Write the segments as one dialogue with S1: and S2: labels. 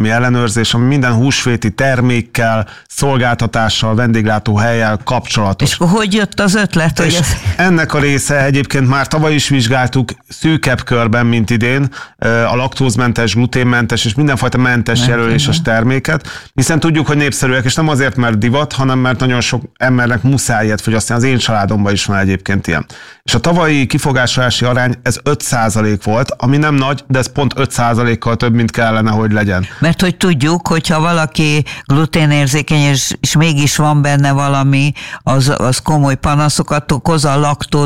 S1: Fogyasztóvédelmi Ellenőrzés, ami minden húsvéti termékkel, szolgáltatással, vendéglátóhellyel kapcsolatos.
S2: És hogy jött az ötlet?
S1: És ennek a része egyébként már tavaly is vizsgáltuk szűkebb körben, mint idén, a laktózmentes, gluténmentes és mindenfajta mentes jelöléses terméket, hiszen tudjuk, hogy népszerűek, és nem azért, mert divat, hanem mert nagyon sok embernek muszáj ilyet fogyasztani. Az én családomban is van egyébként ilyen. És a tavalyi kifogásolási arány ez 5% volt, ami nem nagy, de ez pont 5%-kal több, mint kellene, hogy legyen.
S2: Mert hogy tudjuk, hogyha valaki gluténérzékeny, és mégis van benne valami, az komoly panaszokat okoz, a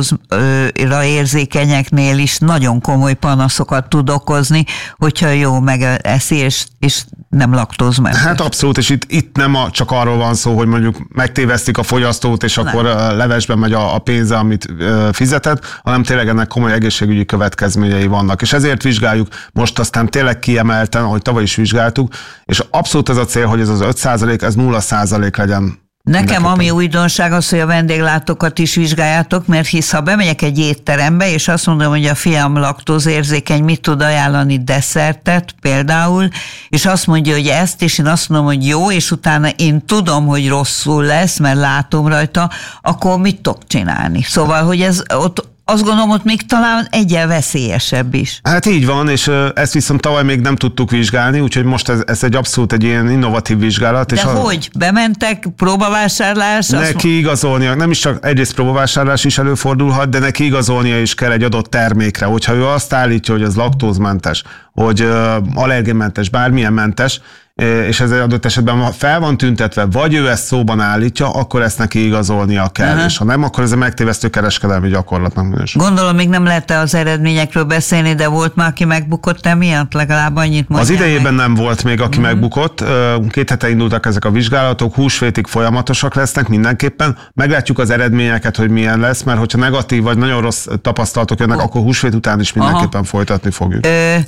S2: laktózra érzékenyeknél is nagyon komoly panaszokat tud okozni, hogyha jó megeszi, és nem laktózmentes.
S1: Hát abszolút, és itt nem csak arról van szó, hogy mondjuk megtévesztik a fogyasztót, és akkor levesben megy a pénze, amit fizetett, hanem tényleg ennek komoly egészségügyi következményei vannak. És ezért vizsgáljuk most aztán tényleg kiemelten, ahogy tavaly is vizsgáltuk, és abszolút ez a cél, hogy ez az 5%, ez 0% legyen.
S2: Nekem ami újdonság az, hogy a vendéglátókat is vizsgáljátok, mert hisz ha bemegyek egy étterembe, és azt mondom, hogy a fiam laktózérzékeny, mit tud ajánlani desszertet például, és azt mondja, hogy ezt, és én azt mondom, hogy jó, és utána én tudom, hogy rosszul lesz, mert látom rajta, akkor mit tudok csinálni? Szóval, hogy ez ott azt gondolom, ott még talán egyen veszélyesebb is.
S1: Hát így van, és ezt viszont tavaly még nem tudtuk vizsgálni, úgyhogy most ez egy abszolút egy ilyen innovatív vizsgálat.
S2: De
S1: és
S2: hogy? Bementek, próbavásárlás?
S1: Neki igazolnia, nem is csak egyrészt próbavásárlás is előfordulhat, de neki igazolnia is kell egy adott termékre. Hogyha ő azt állítja, hogy ez laktózmentes, hogy allergénmentes, bármilyen mentes, és ez adott esetben fel van tüntetve, vagy ő ezt szóban állítja, akkor ezt neki igazolnia kell, és ha nem, akkor ez a megtévesztő kereskedelmi gyakorlatnak minősül.
S2: Gondolom, még nem lehet az eredményekről beszélni, de volt már, aki megbukott emiatt? Legalább annyit mondjál.
S1: Az idejében nem volt még, aki megbukott. 2 hete indultak ezek a vizsgálatok, húsvétig folyamatosak lesznek mindenképpen. Meglátjuk az eredményeket, hogy milyen lesz, mert hogyha negatív vagy nagyon rossz tapasztalatok jönnek, akkor húsvét után is mindenképpen folytatni fogjuk.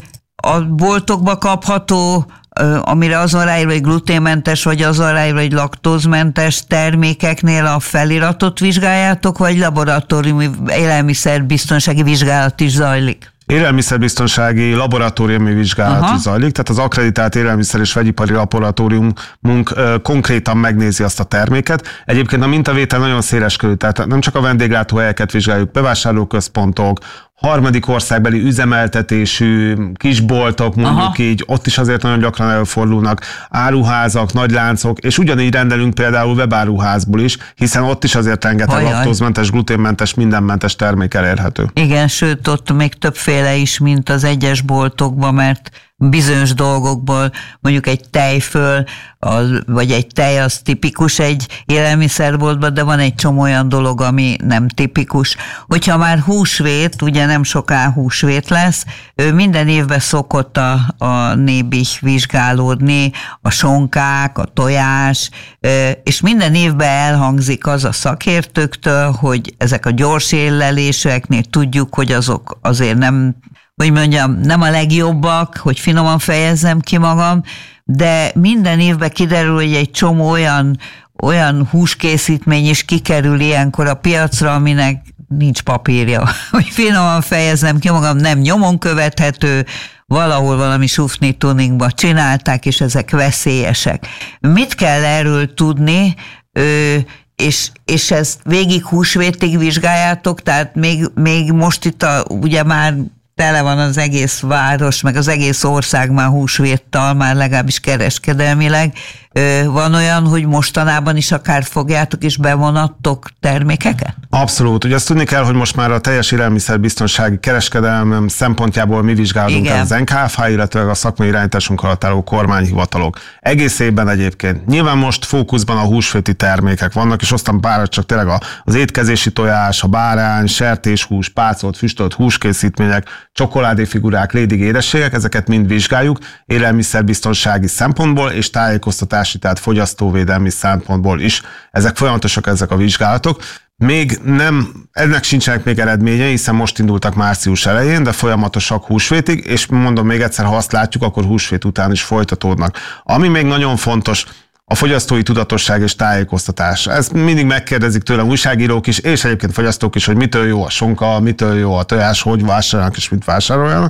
S2: A boltokba kapható, amire azon ráírva, hogy gluténmentes, vagy azon ráírva, hogy laktózmentes termékeknél a feliratot vizsgáljátok, vagy laboratóriumi élelmiszerbiztonsági vizsgálat is zajlik?
S1: Élelmiszerbiztonsági laboratóriumi vizsgálat is zajlik, tehát az akkreditált élelmiszer és vegyipari laboratóriumunk konkrétan megnézi azt a terméket. Egyébként a mintavétel nagyon széleskörű, tehát nem csak a vendéglátóhelyeket vizsgáljuk, bevásárlóközpontok, harmadik országbeli üzemeltetésű kisboltok, mondjuk így, ott is azért nagyon gyakran előfordulnak, áruházak, nagyláncok, és ugyanígy rendelünk például webáruházból is, hiszen ott is azért rengeteg laktózmentes, gluténmentes, mindenmentes termék elérhető. Igen,
S2: sőt, ott még többféle is, mint az egyes boltokban, mert bizonyos dolgokból, mondjuk egy tejföl, vagy egy tej az tipikus egy élelmiszerboltban, de van egy csomó olyan dolog, ami nem tipikus. Hogyha már húsvét, ugye nem soká húsvét lesz, minden évben szokott a Nébih vizsgálódni, a sonkák, a tojás, és minden évben elhangzik az a szakértőktől, hogy ezek a gyors éleléseknél tudjuk, hogy azok azért nem, hogy mondjam, nem a legjobbak, hogy finoman fejezzem ki magam, de minden évben kiderül, hogy egy csomó olyan húskészítmény is kikerül ilyenkor a piacra, aminek nincs papírja. Hogy finoman fejezzem ki magam, nem nyomon követhető, valahol valami sufni tuningba csinálták, és ezek veszélyesek. Mit kell erről tudni, és ezt végig húsvétig vizsgáljátok, tehát még most itt ugye már tele van az egész város, meg az egész ország már húsvéttal, már legalábbis kereskedelmileg. Van olyan, hogy mostanában is akár fogjátok és bevonattok termékeket?
S1: Abszolút. Ugye azt tudni kell, hogy most már a teljes élelmiszerbiztonsági kereskedelem szempontjából mi vizsgálunk, az NKFH, illetve a szakmai irányításunk alatt álló kormányhivatalok. Egész évben egyébként. Nyilván most fókuszban a húsvéti termékek vannak, és aztán párat csak tényleg az étkezési tojás, a bárány, sertéshús, pácolt, füstölt húskészítmények, csokoládéfigurák, lédig édességek, ezeket mind vizsgáljuk élelmiszerbiztonsági szempontból és tájékoztatási, tehát fogyasztóvédelmi szempontból is. Ezek folyamatosak, ezek a vizsgálatok. Még nem, ennek sincsenek még eredményei, hiszen most indultak március elején, de folyamatosak húsvétig, és mondom még egyszer, ha azt látjuk, akkor húsvét után is folytatódnak. Ami még nagyon fontos, a fogyasztói tudatosság és tájékoztatás. Ezt mindig megkérdezik tőlem újságírók is, és egyébként fogyasztók is, hogy mitől jó a sonka, mitől jó a tojás, hogy vásárolnak és mit vásároljanak.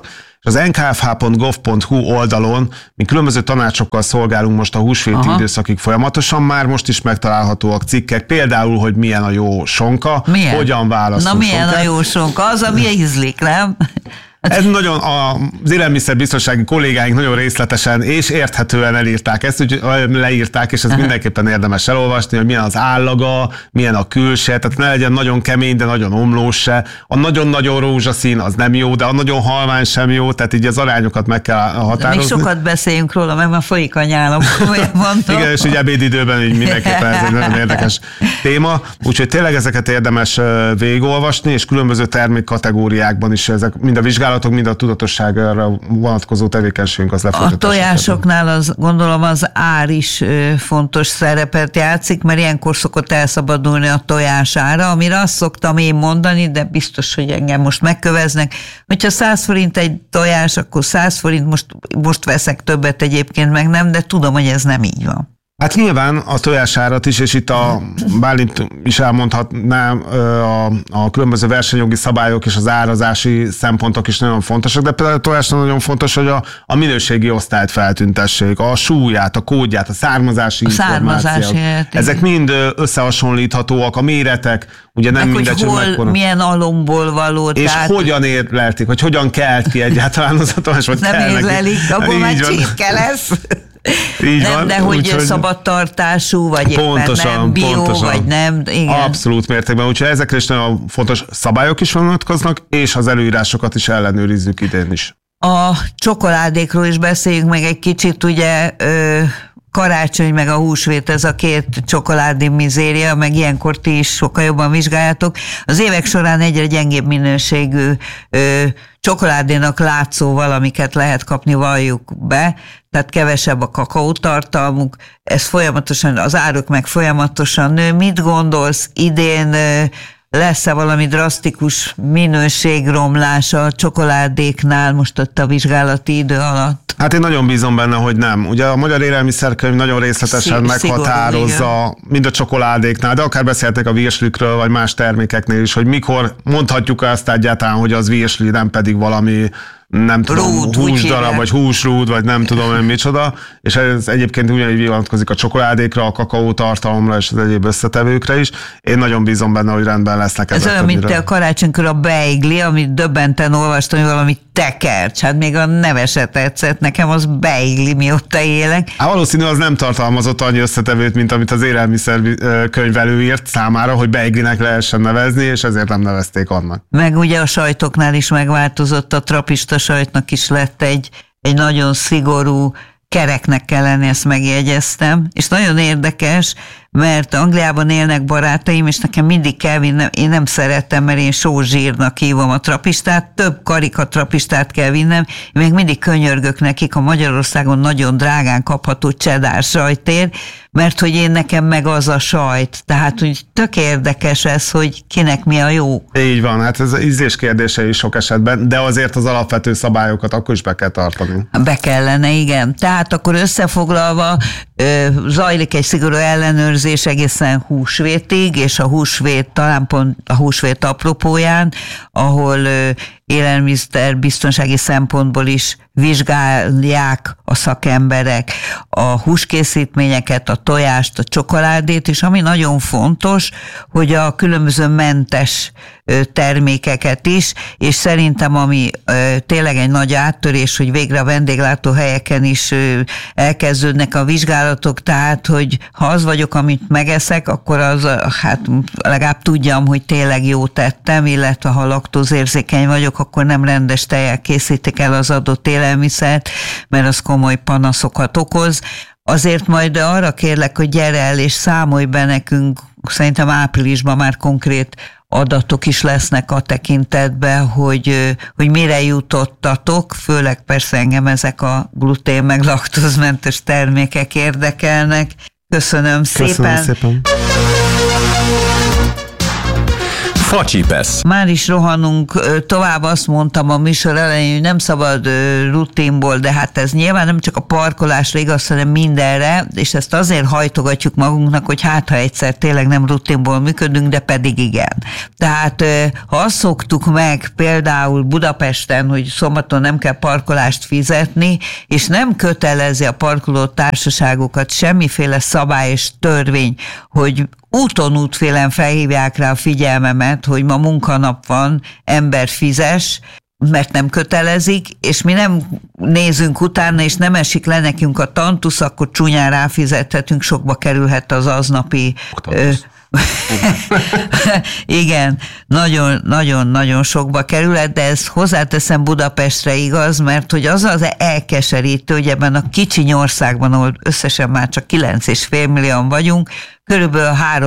S1: És az nkhf.gov.hu oldalon mi különböző tanácsokkal szolgálunk most a húsvéti időszakig folyamatosan, már most is megtalálhatóak cikkek, például, hogy milyen a jó sonka, hogyan választunk.
S2: Na milyen sonkát. A jó sonka? Az, ami ízlik, nem?
S1: Ez nagyon, az élelmiszerbiztonsági kollégáink nagyon részletesen és érthetően elírták ezt, úgyhogy leírták, és ez mindenképpen érdemes elolvasni, hogy milyen az állaga, milyen a külse, tehát ne legyen nagyon kemény, de nagyon omlós se. A nagyon-nagyon rózsaszín az nem jó, de a nagyon halvány sem jó, tehát így az arányokat meg kell határozni.
S2: Még sokat beszéljünk róla, meg már folyik a nyálom, komolyan mondom.
S1: Igen, és így ebédidőben így mindenképpen ez egy nagyon érdekes téma, úgyhogy tényleg ezeket érdemes végigolvasni, és különböző termékkategóriákban is ezek mind a vizsgálatok, mind a tudatosságra vonatkozó tevékenységünk az lefolytatásra.
S2: A tojásoknál az, gondolom az ár is fontos szerepet játszik, mert ilyenkor szokott elszabadulni a tojás ára, amire azt szoktam én mondani, de biztos, hogy engem most megköveznek, hogyha 100 forint egy tojás, akkor 100 forint, most veszek többet egyébként meg nem, de tudom, hogy ez nem így van.
S1: Hát nyilván a tojásárat is, és itt a Bálint is elmondhatná, a különböző versenyjogi szabályok és az árazási szempontok is nagyon fontosak, de például a tojásnál nagyon fontos, hogy a minőségi osztályt feltüntessék, a súlyát, a kódját, a származási információt. Ezek mind összehasonlíthatóak, a méretek, ugye nem mindegy, hogy mekkora.
S2: Milyen alomból való.
S1: És tehát... hogyan érlelték, vagy hogyan kelt ki egyáltalán az a tojás, vagy
S2: nem érlelik, abból már csirke lesz. Nem, de hogy szabadtartású, vagy
S1: pontosan,
S2: éppen nem bio,
S1: pontosan.
S2: Vagy nem. Igen.
S1: Abszolút mértékben, úgyhogy ezekre is nagyon fontos szabályok is vonatkoznak, és az előírásokat is ellenőrizzük idén is.
S2: A csokoládékról is beszéljünk meg egy kicsit, ugye karácsony meg a húsvét, ez a két csokoládé mizéria, meg ilyenkor ti is sokkal jobban vizsgáljátok. Az évek során egyre gyengébb minőségű csokoládénak látszó valamiket lehet kapni, valljuk be, tehát kevesebb a kakaótartalmuk, ez folyamatosan, az áruk meg folyamatosan nő. Mit gondolsz, idén lesz-e valami drasztikus minőségromlása a csokoládéknál most ott a vizsgálati idő alatt?
S1: Hát én nagyon bízom benne, hogy nem. Ugye a Magyar Élelmiszerkönyv nagyon részletesen meghatározza, mind a csokoládéknál, de akár beszéltek a virslikről, vagy más termékeknél is, hogy mikor mondhatjuk azt egyáltalán, hogy az virsli, nem pedig valami nem tudom, húsdarab, vagy húsrúd, vagy nem tudom én micsoda, és ez egyébként ugyanígy vonatkozik a csokoládékra, a kakaótartalomra és az egyéb összetevőkre is. Én nagyon bízom benne, hogy rendben lesznek ezek.
S2: Ez olyan, mint te a karácsonykor a beigli, amit döbbenten olvastam, hogy valami tekercs, hát még a neve se tetszett, nekem az beigli, mióta élek.
S1: Hát valószínű az nem tartalmazott annyi összetevőt, mint amit az élelmiszerkönyv előírt számára, hogy beiglinek lehessen nevezni, és ezért nem nevezték annak.
S2: Meg ugye a sajtoknál is megváltozott, a trapista sajtnak is lett egy nagyon szigorú kereknek kell lenni, ezt megjegyeztem, és nagyon érdekes, mert Angliában élnek barátaim, és nekem mindig kell vinnem, én nem szeretem, mert én sózsírnak hívom a trapistát, több karika trapistát kell vinnem, én még mindig könyörgök nekik a Magyarországon nagyon drágán kapható cheddar sajtért, mert hogy én nekem meg az a sajt, tehát hogy tök érdekes ez, hogy kinek mi a jó.
S1: Így van, hát ez ízlés kérdése is sok esetben, de azért az alapvető szabályokat akkor is be kell tartani.
S2: Be kellene, igen. Tehát akkor összefoglalva zajlik egy szigorú ellenőrzés egészen húsvétig, és a húsvét talán pont a húsvét apropóján, ahol élelmiszer biztonsági szempontból is vizsgálják a szakemberek a húskészítményeket, a tojást, a csokoládét, és ami nagyon fontos, hogy a különböző mentes termékeket is, és szerintem ami tényleg egy nagy áttörés, hogy végre a vendéglátóhelyeken is elkezdődnek a vizsgálatok, tehát, hogy ha az vagyok, amit megeszek, akkor az, hát legalább tudjam, hogy tényleg jót tettem, illetve ha laktózérzékeny vagyok, akkor nem rendes tejjel készítik el az adott élelmiszert, mert az komoly panaszokat okoz. Azért majd arra kérlek, hogy gyere el és számolj be nekünk, szerintem áprilisban már konkrét adatok is lesznek a tekintetben, hogy mire jutottatok, főleg persze engem ezek a glutén meg laktózmentes termékek érdekelnek. Köszönöm szépen.
S1: Köszönöm szépen.
S3: Facsipesz.
S2: Már is rohanunk tovább, azt mondtam a műsor elején, hogy nem szabad rutinból, de hát ez nyilván nem csak a parkolásra igaz, hanem mindenre, és ezt azért hajtogatjuk magunknak, hogy hát ha egyszer tényleg nem rutinból működünk, de pedig igen. Tehát ha azt szoktuk meg például Budapesten, hogy szombaton nem kell parkolást fizetni, és nem kötelezi a parkoló társaságokat semmiféle szabály és törvény, hogy úton útfélen felhívják rá a figyelmemet, hogy ma munkanap van, ember fizes, mert nem kötelezik, és mi nem nézünk utána, és nem esik le nekünk a tantusz, akkor csúnyán ráfizethetünk, sokba kerülhet az aznapi... Igen, nagyon sokba kerülhet, de ezt hozzáteszem Budapestre igaz, mert hogy az az elkeserítő, hogy ebben a kicsiny országban, ahol összesen már csak 9,5 millióan vagyunk, körülbelül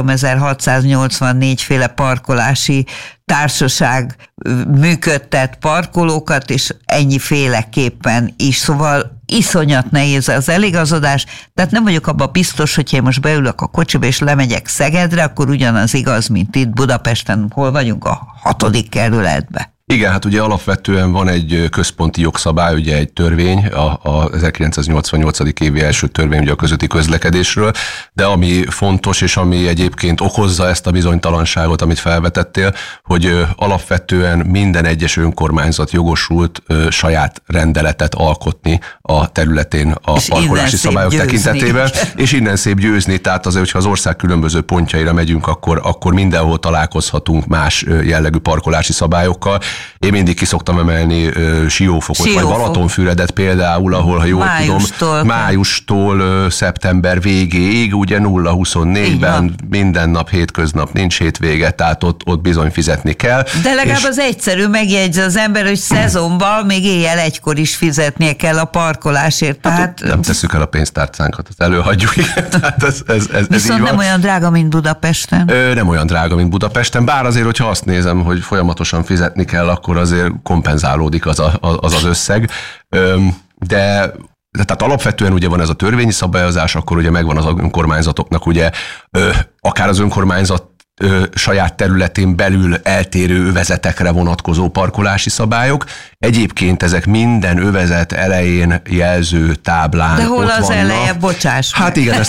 S2: 3684 féle parkolási társaság működtet parkolókat, és ennyiféleképpen is, szóval iszonyat nehéz az eligazodás, tehát nem vagyok abban biztos, hogyha én most beülök a kocsiba és lemegyek Szegedre, akkor ugyanaz igaz, mint itt Budapesten, hol vagyunk a 6. kerületbe.
S3: Igen, hát ugye alapvetően van egy központi jogszabály, ugye egy törvény, a 1988. évi első törvény ugye a közúti közlekedésről, de ami fontos, és ami egyébként okozza ezt a bizonytalanságot, amit felvetettél, hogy alapvetően minden egyes önkormányzat jogosult saját rendeletet alkotni a területén a parkolási szabályok tekintetében, és innen szép győzni, tehát azért, hogyha az ország különböző pontjaira megyünk, akkor mindenhol találkozhatunk más jellegű parkolási szabályokkal. Én mindig ki szoktam emelni Siófokot, vagy Balatonfüredet például, ahol, ha jól tudom, májustól szeptember végéig, ugye 0-24-ben minden nap hétköznap nincs hétvége, tehát ott bizony fizetni kell.
S2: De legalább az egyszerű megjegyzi az ember, hogy szezonban még éjjel egykor is fizetnie kell a parkolásért. Tehát...
S3: Nem tesszük el a pénztárcánkat, azt előhagyjuk. Tehát ez
S2: viszont nem olyan drága, mint Budapesten?
S3: Nem olyan drága, mint Budapesten, bár azért, hogyha azt nézem, hogy folyamatosan fizetni kell, akkor azért kompenzálódik az összeg. De tehát alapvetően ugye van ez a törvényi szabályozás, akkor ugye megvan az önkormányzatoknak ugye akár az önkormányzat saját területén belül eltérő övezetekre vonatkozó parkolási szabályok. Egyébként ezek minden övezet elején jelző táblán.
S2: De hol
S3: ott
S2: az
S3: vannak.
S2: Eleje, bocsáss meg.
S3: Hát igen, ezt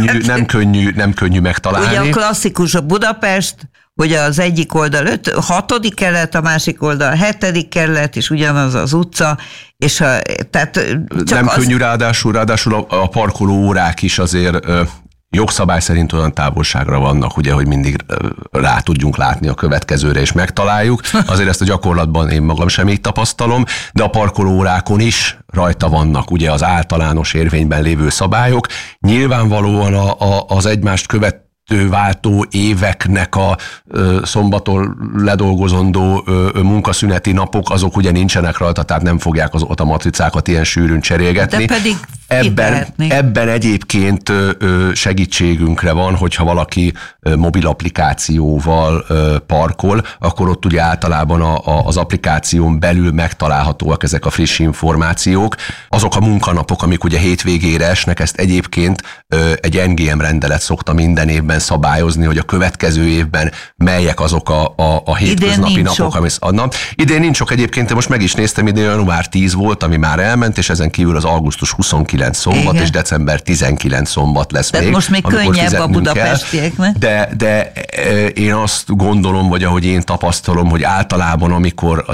S3: nem könnyű megtalálni.
S2: Ugye a klasszikus a Budapest, hogy az egyik oldal 6. kerület, a másik oldal 7. kerület, és ugyanaz az utca, és tehát csak
S3: nem könnyű, ráadásul a parkoló órák is azért jogszabály szerint olyan távolságra vannak, ugye, hogy mindig rá tudjunk látni a következőre, és megtaláljuk. Azért ezt a gyakorlatban én magam sem így tapasztalom, de a parkolóórákon is rajta vannak ugye az általános érvényben lévő szabályok. Nyilvánvalóan az egymást váltó éveknek a szombaton ledolgozandó munkaszüneti napok, azok ugye nincsenek rajta, tehát nem fogják a matricákat ilyen sűrűn cserélgetni.
S2: De pedig
S3: ebben egyébként segítségünkre van, hogyha valaki mobil applikációval parkol, akkor ott ugye általában az applikáción belül megtalálhatóak ezek a friss információk. Azok a munkanapok, amik ugye hétvégére esnek, ezt egyébként egy NGM rendelet szokta minden évben szabályozni, hogy a következő évben melyek azok a hétköznapi napok, amit adnak. Idén nincs sok egyébként, most meg is néztem, idén január 10 volt, ami már elment, és ezen kívül az augusztus 29 szombat, igen, és december 19 szombat lesz.
S2: Tehát
S3: még.
S2: Most még könnyebb a budapestieknek.
S3: De én azt gondolom, vagy ahogy én tapasztalom, hogy általában, amikor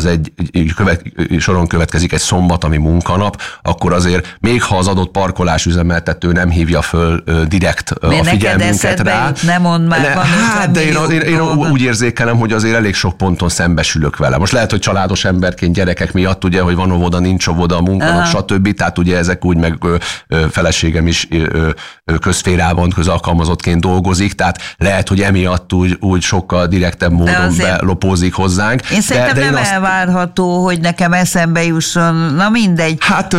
S3: soron következik egy szombat, ami munkanap, akkor azért még ha az adott parkolásüzemeltető nem hívja föl direkt a figyelmünket rá.
S2: Nem mond már, van
S3: hát, de én úgy érzékelem, hogy azért elég sok ponton szembesülök vele. Most lehet, hogy családos emberként, gyerekek miatt, ugye, hogy van óvoda, nincs óvoda, a munkanap, stb. Tehát ugye ezek úgy, meg feleségem is közszférában, közalkalmazottként dolgozik, tehát lehet, hogy emiatt úgy sokkal direktebb módon belopózik hozzánk.
S2: Én szerintem nem elvárható, hogy nekem eszembe jusson, na mindegy.
S3: Hát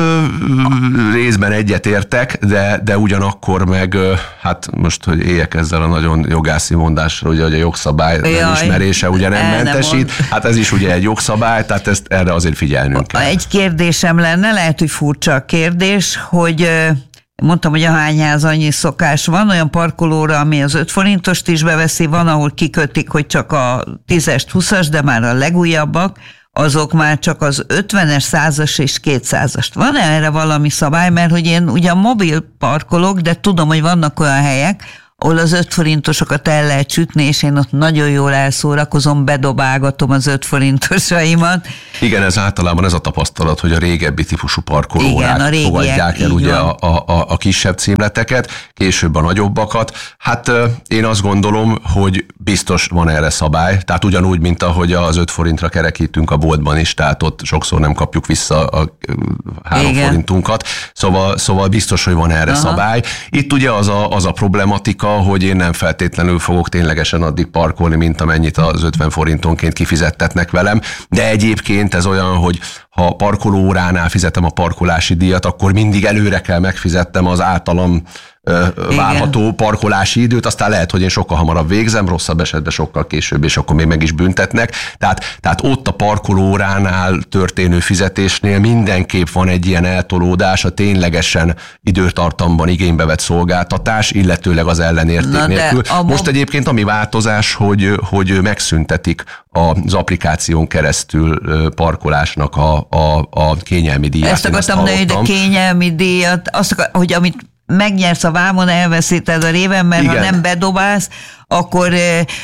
S3: részben egyetértek, de ugyanakkor meg, hát most, hogy éljek ezzel a nagyon jogászi mondásra, ugye, hogy a jogszabály nem ismerése ugye nem mentesít, hát ez is ugye egy jogszabály, tehát erre azért figyelnünk kell.
S2: Egy kérdésem lenne, lehet, hogy furcsa a kérdés, hogy mondtam, hogy a hányház annyi szokás van, olyan parkolóra, ami az 5 forintost is beveszi, van, ahol kikötik, hogy csak a 10-est, 20-as, de már a legújabbak, azok már csak az 50-es, 100-as és 200-ast. Van erre valami szabály? Mert hogy én ugyan mobil parkolok, de tudom, hogy vannak olyan helyek, ahol az 5 forintosokat el lehet sütni, és én ott nagyon jól elszórakozom, bedobálgatom az 5 forintosaimat.
S3: Igen, ez általában ez a tapasztalat, hogy a régebbi típusú parkolórák fogadják el ugye a kisebb címleteket, később a nagyobbakat. Hát én azt gondolom, hogy biztos van erre szabály, tehát ugyanúgy, mint ahogy az 5 forintra kerekítünk a boltban is, tehát ott sokszor nem kapjuk vissza a 3 forintunkat, szóval biztos, hogy van erre szabály. Itt ugye az a problematika, hogy én nem feltétlenül fogok ténylegesen addig parkolni, mint amennyit az 50 forintonként kifizettetnek velem, de egyébként ez olyan, hogy ha parkolóóránál fizetem a parkolási díjat, akkor mindig előre kell megfizettem az általam várható parkolási időt, aztán lehet, hogy én sokkal hamarabb végzem, rosszabb esetben sokkal később, és akkor még meg is büntetnek. Tehát ott a parkolóóránál történő fizetésnél mindenképp van egy ilyen eltolódás, a ténylegesen időtartamban igénybe vett szolgáltatás, illetőleg az ellenérték nélkül. Most egyébként ami változás, hogy megszüntetik az applikáción keresztül parkolásnak a kényelmi díját.
S2: Ezt akartam mondani, de kényelmi díjat, hogy amit megnyersz a vámon, elveszíted a réven, mert igen, ha nem bedobálsz, akkor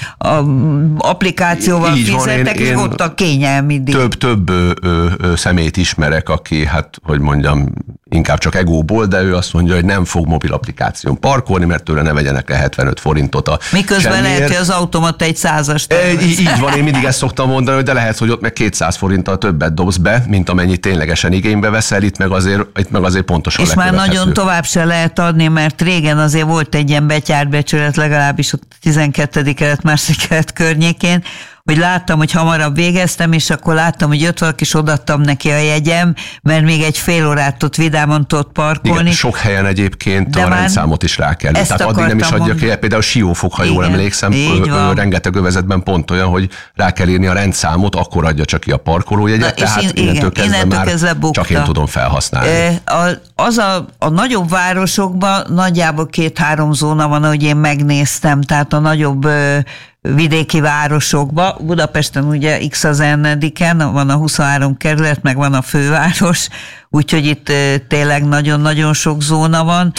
S2: applikációval fizettek, és ott a kényelmi díj. Több
S3: személyt ismerek, aki, hát, hogy mondjam, inkább csak egóból, de ő azt mondja, hogy nem fog mobil applikáción parkolni, mert tőle ne vegyenek le 75 forintot
S2: miközben semmiért. Lehet, hogy az automata egy 100-as
S3: így van, én mindig ezt szoktam mondani, de lehet, hogy ott meg 200 forinttal többet dobsz be, mint amennyit ténylegesen igénybe veszel, itt meg azért pontosan
S2: és már nagyon tovább se lehet adni, mert régen azért volt egy ilyen betyárt becsület, legalábbis ott 12. kelet környékén, hogy láttam, hogy hamarabb végeztem, és akkor láttam, hogy jött valaki, és odaadtam neki a jegyem, mert még egy fél órát ott vidáman tudott parkolni. Igen,
S3: sok helyen egyébként de a rendszámot is rá kell. Tehát addig nem is adja ki, például Siófok, ha jól emlékszem, rengeteg övezetben pont olyan, hogy rá kell írni a rendszámot, akkor adja csak ki a parkolójegyet, tehát innentől kezdve már csak én tudom felhasználni.
S2: A nagyobb városokban nagyjából 2-3 zóna van, ahogy én megnéztem, tehát a nagyobb vidéki városokba. Budapesten ugye X-en van a 23 kerület, meg van a főváros, úgyhogy itt tényleg nagyon-nagyon sok zóna van,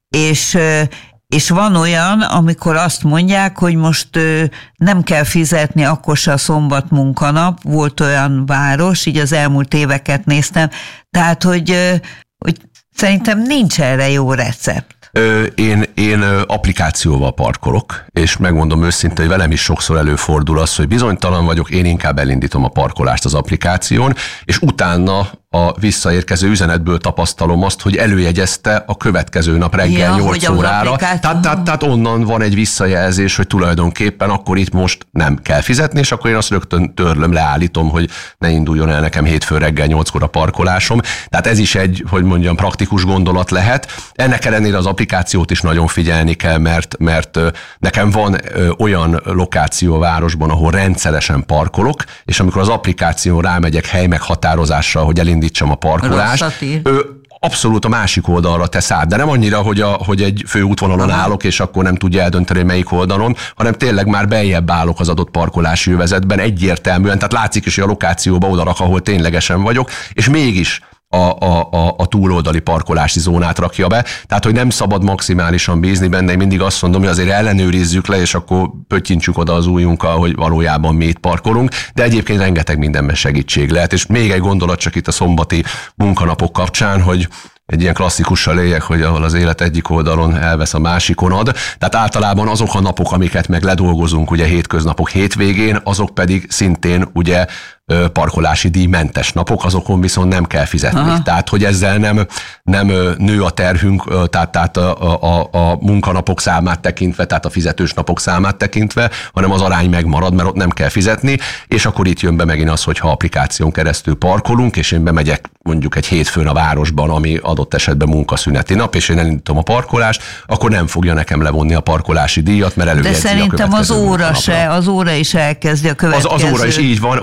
S2: és van olyan, amikor azt mondják, hogy most nem kell fizetni, akkor se a szombat munkanap, volt olyan város, így az elmúlt éveket néztem, tehát hogy szerintem nincs erre jó recept.
S3: Én applikációval parkolok, és megmondom őszintén, hogy velem is sokszor előfordul az, hogy bizonytalan vagyok, én inkább elindítom a parkolást az applikáción, és utána a visszaérkező üzenetből tapasztalom azt, hogy előjegyezte a következő nap reggel 8 órára. Tehát onnan van egy visszajelzés, hogy tulajdonképpen akkor itt most nem kell fizetni, és akkor én azt rögtön törlöm, leállítom, hogy ne induljon el nekem hétfő reggel 8-kor a parkolásom. Tehát ez is egy, hogy mondjam, praktikus gondolat lehet. Ennek ellenére az applikációt is nagyon figyelni kell, mert nekem van olyan lokáció a városban, ahol rendszeresen parkolok, és amikor az applikáción rámegyek hely meghatározásra, hogy elindítsam a parkolást, abszolút a másik oldalra tesz át, de nem annyira, hogy egy főútvonalon állok, és akkor nem tudja eldönteni, melyik oldalon, hanem tényleg már beljebb állok az adott parkolási övezetben egyértelműen, tehát látszik is, hogy a lokációba oda rak, ahol ténylegesen vagyok, és mégis a túloldali parkolási zónát rakja be, tehát hogy nem szabad maximálisan bízni benne, én mindig azt mondom, hogy azért ellenőrizzük le, és akkor pöttyintsük oda az ujjunkkal, hogy valójában mi itt parkolunk, de egyébként rengeteg mindenben segítség lehet, és még egy gondolat csak itt a szombati munkanapok kapcsán, hogy egy ilyen klasszikussal éljek, hogy ahol az élet egyik oldalon elvesz, a másikon ad. Tehát általában azok a napok, amiket meg ledolgozunk, ugye hétköznapok hétvégén, azok pedig szintén ugye parkolási díjmentes napok, azokon viszont nem kell fizetni. Aha. Tehát, hogy ezzel nem nő a terhünk, tehát a munkanapok számát tekintve, tehát a fizetős napok számát tekintve, hanem az arány megmarad, mert ott nem kell fizetni, és akkor itt jön be megint az, hogyha applikáción keresztül parkolunk, és én bemegyek mondjuk egy hétfőn a városban, ami adott esetben munkaszüneti nap, és én elindítom a parkolást, akkor nem fogja nekem levonni a parkolási díjat, mert előjegyzi a következő munkanapra.
S2: De szerintem az óra is elkezdi a következő.
S3: Az óra is így van, ott viszont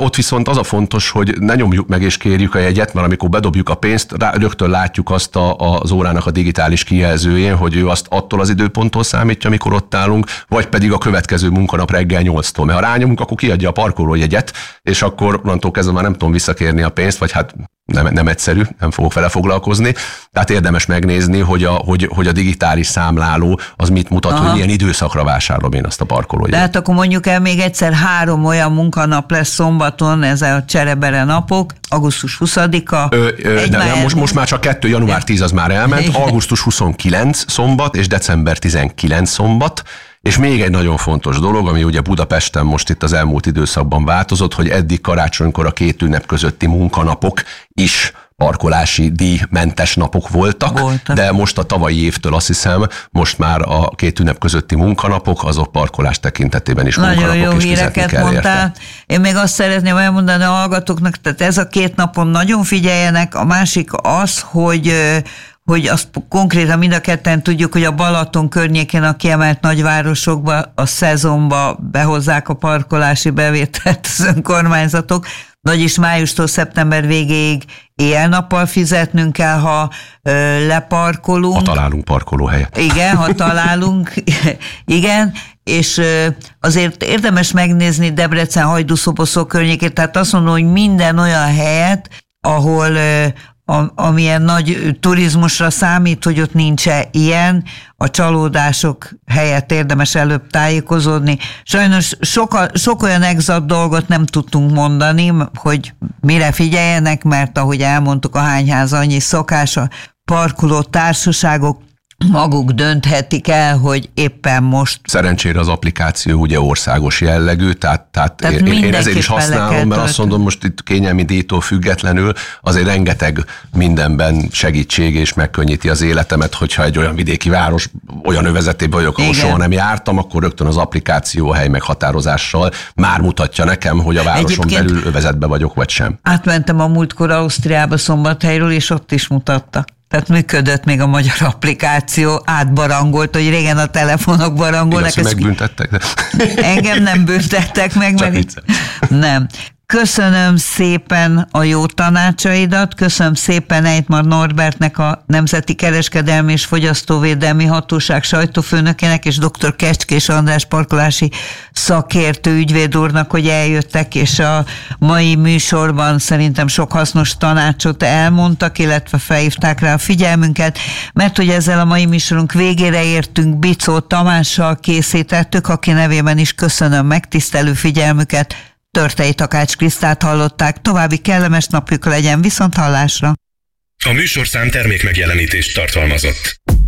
S3: az a fontos, hogy ne nyomjuk meg és kérjük a jegyet, mert amikor bedobjuk a pénzt, rögtön látjuk azt az órának a digitális kijelzőjén, hogy ő azt attól az időponttól számítja, amikor ott állunk, vagy pedig a következő munkanap reggel 8-tól. Mert ha rányomunk, akkor kiadja a parkolójegyet, és akkor onnantól kezdve már nem tudom visszakérni a pénzt, vagy hát nem egyszerű, nem fogok vele foglalkozni. Tehát érdemes megnézni, hogy a digitális számláló az mit mutat, hogy milyen időszakra vásárolom én azt a parkolójegyet.
S2: Tehát akkor mondjuk el még egyszer 3 olyan munkanap lesz szombaton, ez a cserebere napok, augusztus 20-a.
S3: Most már csak 2, január 10 az már elment, augusztus 29 szombat és december 19 szombat. És még egy nagyon fontos dolog, ami ugye Budapesten most itt az elmúlt időszakban változott, hogy eddig karácsonykor a 2 ünnep közötti munkanapok is parkolási díjmentes napok voltak, de most a tavalyi évtől azt hiszem, most már a 2 ünnep közötti munkanapok, azok parkolás tekintetében is
S2: nagyon
S3: munkanapok,
S2: jó
S3: és
S2: híreket mondtál. Én még azt szeretném elmondani a hallgatóknak, tehát ez a 2 napon nagyon figyeljenek, a másik az, hogy azt konkrétan mind a ketten tudjuk, hogy a Balaton környékén a kiemelt nagyvárosokba a szezonba behozzák a parkolási bevételt az önkormányzatok, vagyis májustól szeptember végéig éjjel-nappal fizetnünk kell, ha leparkolunk.
S3: Ha találunk parkolóhelyet.
S2: Igen, ha találunk, igen, és azért érdemes megnézni Debrecen, Hajdú-Szoboszló környékét, tehát azt mondom, hogy minden olyan helyet, ahol amilyen nagy turizmusra számít, hogy ott nincs-e ilyen, a csalódások helyett érdemes előbb tájékozódni. Sajnos sok olyan exakt dolgot nem tudtunk mondani, hogy mire figyeljenek, mert ahogy elmondtuk, a hányház annyi szokás, a parkoló társaságok maguk dönthetik el, hogy éppen most...
S3: Szerencsére az applikáció ugye országos jellegű, tehát én ezért is használom, mert azt mondom, most itt kényelmi díjtól függetlenül azért rengeteg mindenben segítség és megkönnyíti az életemet, hogyha egy olyan vidéki város, olyan övezetében vagyok, ahol soha nem jártam, akkor rögtön az applikáció hely meghatározással már mutatja nekem, hogy a városon belül övezetben vagyok, vagy sem.
S2: Átmentem a múltkor Ausztriába Szombathelyről, és ott is mutatta. Tehát működött még a magyar applikáció, átbarangolt, hogy régen a telefonok barangolnak.
S3: Igaz, megbüntettek? De...
S2: Engem nem büntettek meg. Nem. Köszönöm szépen a jó tanácsaidat, köszönöm szépen Ejtmar Norbertnek, a Nemzeti Kereskedelmi és Fogyasztóvédelmi Hatóság sajtófőnökének, és dr. Kecskés András parkolási szakértő ügyvéd úrnak, hogy eljöttek, és a mai műsorban szerintem sok hasznos tanácsot elmondtak, illetve felhívták rá a figyelmünket, mert hogy ezzel a mai műsorunk végére értünk, Bicó Tamással készítettük, aki nevében is köszönöm megtisztelő figyelmüket. Törtei Takács Krisztát hallották, további kellemes napjuk legyen, viszont hallásra.
S4: A műsorszám termékmegjelenítést tartalmazott.